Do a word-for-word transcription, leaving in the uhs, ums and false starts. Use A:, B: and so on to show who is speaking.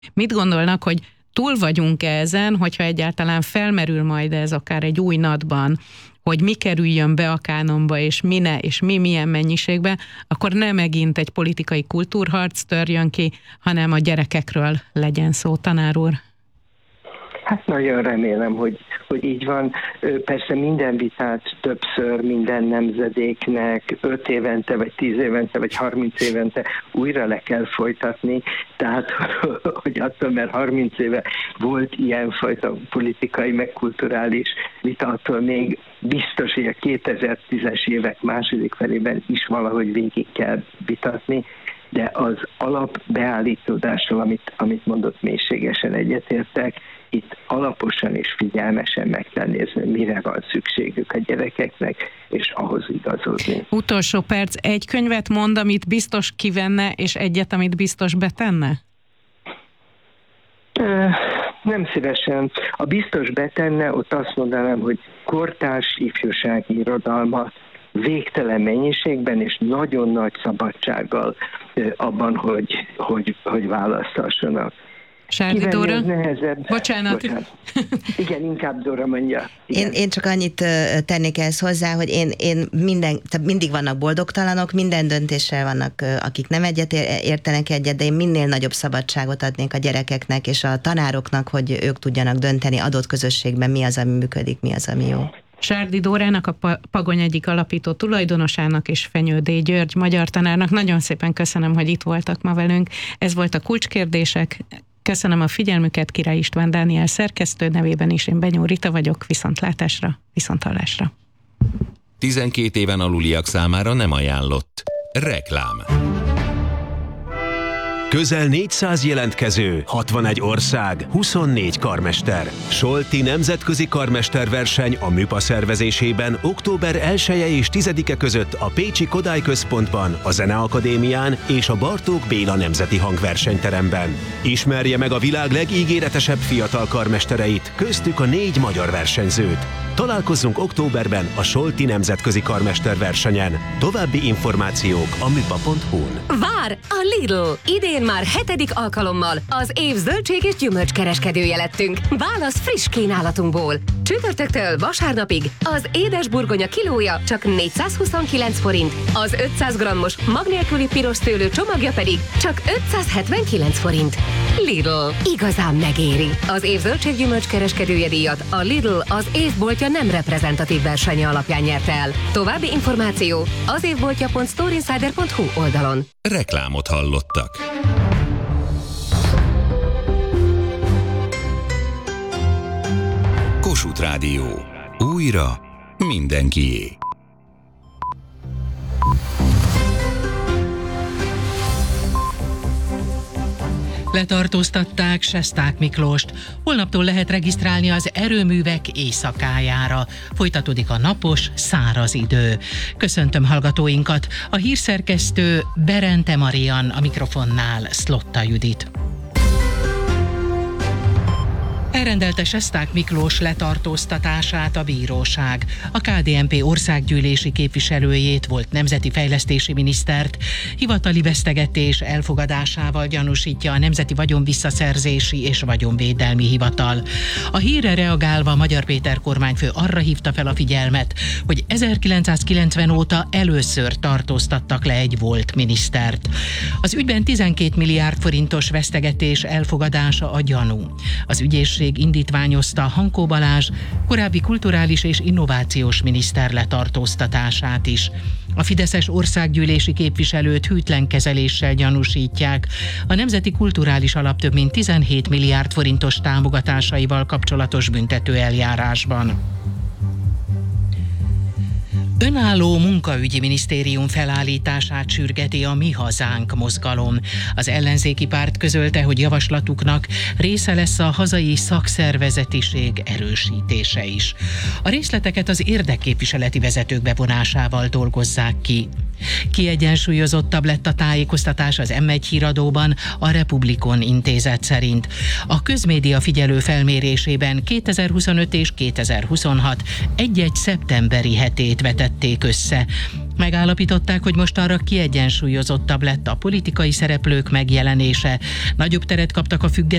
A: Mit gondolnak, hogy túl vagyunk ezen, hogyha egyáltalán felmerül majd ez akár egy új nadban, hogy mi kerüljön be a kánonba, és mi ne, és mi milyen mennyiségben, akkor nem megint egy politikai kultúrharc törjön ki, hanem a gyerekekről legyen szó, tanár úr.
B: Hát nagyon remélem, hogy, hogy így van. Persze minden vitát többször minden nemzedéknek öt évente, vagy tíz évente, vagy harminc évente újra le kell folytatni. Tehát, hogy attól, mert harminc éve volt ilyenfajta politikai, meg kulturális vita, attól még biztos, hogy a kétezer-tízes évek második felében is valahogy végig kell vitatni, de az alapbeállítódással, amit, amit mondott, mélységesen egyetértek, itt alaposan és figyelmesen meg kell nézni, mire van szükségük a gyerekeknek, és ahhoz igazodni.
A: Utolsó perc, egy könyvet mond, amit biztos kivenne, és egyet, amit biztos betenne?
B: Nem szívesen. A biztos betenne, ott azt mondanám, hogy kortárs ifjúsági irodalmat végtelen mennyiségben és nagyon nagy szabadsággal abban, hogy, hogy, hogy választhassanak.
A: Sárdi Dóra?
B: Nehezebb.
A: Bocsánat.
B: Bocsánat. Igen, inkább Dóra mondja.
C: Én, én csak annyit tennék ehhez hozzá, hogy én, én minden, tehát mindig vannak boldogtalanok, minden döntéssel vannak, akik nem egyet értenek egyet, de én minél nagyobb szabadságot adnék a gyerekeknek és a tanároknak, hogy ők tudjanak dönteni adott közösségben, mi az, ami működik, mi az, ami jó.
A: Sárdi Dórának, a Pagony egyik alapító tulajdonosának és Fenyő D. György magyar tanárnak nagyon szépen köszönöm, hogy itt voltak ma velünk. Ez volt a Kulcskérdések. Köszönöm a figyelmüket, Király István Dániel szerkesztő nevében is, én Benyó Rita vagyok, viszontlátásra, viszonthallásra.
D: tizenkét éven aluliak számára nem ajánlott. Reklám.
E: Közel négyszáz jelentkező, hatvanegy ország, huszonnégy karmester. Solti nemzetközi karmesterverseny a MÜPA szervezésében október elseje és tizedike között a Pécsi Kodály Központban, a Zeneakadémián és a Bartók Béla Nemzeti Hangversenyteremben. Ismerje meg a világ legígéretesebb fiatal karmestereit, köztük a négy magyar versenyzőt. Találkozzunk októberben a Solti nemzetközi karmesterversenyen. További információk a müpa pont hu-n.
F: Vár! A Lidl! Idén már hetedik alkalommal az év zöldség és gyümölcs kereskedője lettünk. Válasz friss kínálatunkból. Csütörtöktől vasárnapig az édes burgonya kilója csak négyszázhuszonkilenc forint, az ötszáz grammos mag nélküli piros szőlő csomagja pedig csak ötszázhetvenkilenc forint. Lidl. Igazán megéri. Az év zöldség gyümölcs kereskedője díjat a Lidl az évboltja nem reprezentatív versenye alapján nyerte el. További információ az évboltja pont storeinsider pont hu oldalon.
D: Reklámot hallottak. Kossuth Rádió. Újra mindenkié.
G: Letartóztatták Sesták Miklóst. Holnaptól lehet regisztrálni az erőművek éjszakájára. Folytatódik a napos, száraz idő. Köszöntöm hallgatóinkat. A hírszerkesztő Berente Marian, a mikrofonnál Szlotta Judit. Elrendelte Sesták Miklós letartóztatását a bíróság. A ká dé en pé országgyűlési képviselőjét, volt nemzeti fejlesztési minisztert hivatali vesztegetés elfogadásával gyanúsítja a Nemzeti Vagyonvisszaszerzési és Vagyonvédelmi Hivatal. A hírre reagálva Magyar Péter kormányfő arra hívta fel a figyelmet, hogy ezerkilencszázkilencven óta először tartóztattak le egy volt minisztert. Az ügyben tizenkét milliárd forintos vesztegetés elfogadása a gyanú. Az ügyészség indítványozta Hankó Balázs, korábbi kulturális és innovációs miniszter letartóztatását is. A fideszes országgyűlési képviselőt hűtlen kezeléssel gyanúsítják a Nemzeti Kulturális Alap több mint tizenhét milliárd forintos támogatásaival kapcsolatos büntetőeljárásban. Önálló munkaügyi minisztérium felállítását sürgeti a Mi Hazánk mozgalom. Az ellenzéki párt közölte, hogy javaslatuknak része lesz a hazai szakszervezetiség erősítése is. A részleteket az érdekképviseleti vezetők bevonásával dolgozzák ki. Kiegyensúlyozottabb lett a tájékoztatás az em egy híradóban a Republikon intézet szerint. A közmédia figyelő felmérésében kétezer-huszonöt és kétezer-huszonhat egy-egy szeptemberi hetét vetett vették össze. Megállapították, hogy mostanra kiegyensúlyozottabb lett a politikai szereplők megjelenése. Nagyobb teret kaptak a független